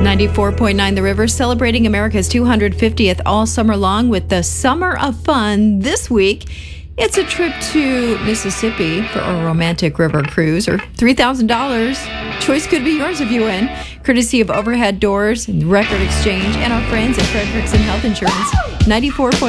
94.9 The River, celebrating America's 250th all summer long with the Summer of Fun. This week, it's a trip to Mississippi for a romantic river cruise, or $3,000. Choice could be yours if you win. Courtesy of Overhead Doors and Record Exchange and our friends at Frederickson Health Insurance. 94.